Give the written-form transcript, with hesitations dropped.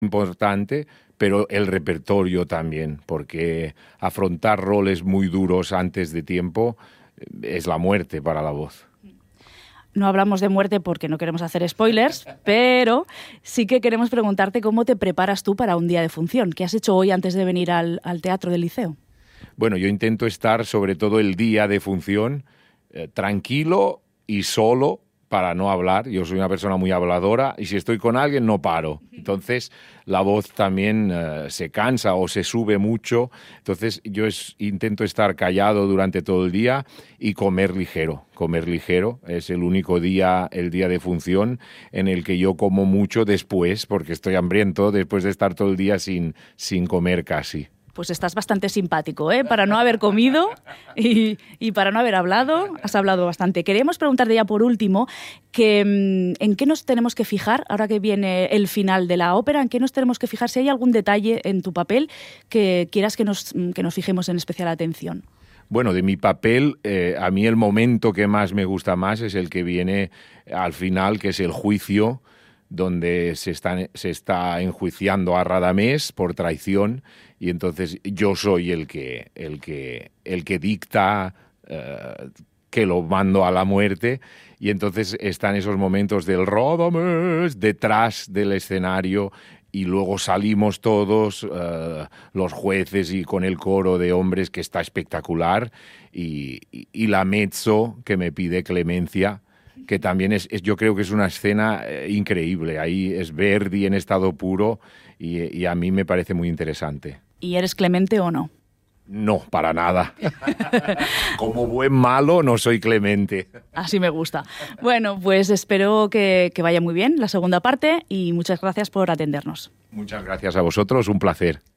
importante, pero el repertorio también, porque afrontar roles muy duros antes de tiempo es la muerte para la voz. No hablamos de muerte porque no queremos hacer spoilers, pero sí que queremos preguntarte cómo te preparas tú para un día de función. ¿Qué has hecho hoy antes de venir al teatro del Liceo? Bueno, yo intento estar sobre todo el día de función tranquilo y solo para no hablar. Yo soy una persona muy habladora y si estoy con alguien no paro. Entonces la voz también se cansa o se sube mucho. Entonces yo intento estar callado durante todo el día y comer ligero. Comer ligero es el único día, el día de función, en el que yo como mucho después, porque estoy hambriento después de estar todo el día sin comer casi. Pues estás bastante simpático, ¿eh? Para no haber comido y para no haber hablado, has hablado bastante. Queríamos preguntarte ya por último que en qué nos tenemos que fijar, ahora que viene el final de la ópera, en qué nos tenemos que fijar, si hay algún detalle en tu papel que quieras que nos fijemos en especial atención. Bueno, de mi papel, a mí el momento que más me gusta más es el que viene al final, que es el juicio, donde se está enjuiciando a Radamés por traición y entonces yo soy el que dicta que lo mando a la muerte y entonces están esos momentos del Radamés detrás del escenario y luego salimos todos, los jueces y con el coro de hombres que está espectacular y la mezzo que me pide clemencia, que también yo creo que es una escena increíble. Ahí es Verdi en estado puro y a mí me parece muy interesante. ¿Y eres clemente o no? No, para nada. Como buen malo no soy clemente. Así me gusta. Bueno, pues espero que vaya muy bien la segunda parte y muchas gracias por atendernos. Muchas gracias a vosotros, un placer.